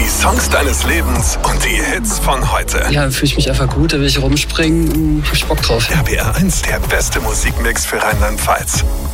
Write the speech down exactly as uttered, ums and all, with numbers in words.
Die Songs deines Lebens und die Hits von heute. Ja, fühle ich mich einfach gut, da will ich rumspringen, hab ich Bock drauf. R B R eins, der beste Musikmix für Rheinland-Pfalz.